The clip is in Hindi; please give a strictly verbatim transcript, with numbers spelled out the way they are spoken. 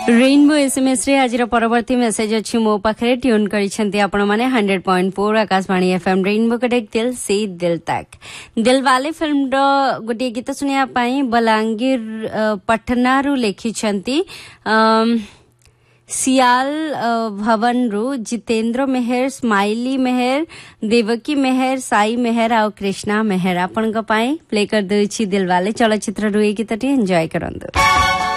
रेनबो एसएमएस रे आज परवर्ती मेसेज अच्छी मो पाखे ट्यून करिसेंती आपण माने hundred point four Akashvani FM rainbow कटेक दिल से दिल तक दिल वाले फिल्म रो गोटे गीत सुनिया पाई बलांगीर पटनारू लेखिछंती सियाल भवन रु जितेंद्र मेहर स्माइली मेहर देवकी मेहर साई मेहर आ कृष्णा मेहर आपण को पाई प्ले कर देछि दिल वाले चलचित्र रु ए गीतटी एंजॉय करंदु।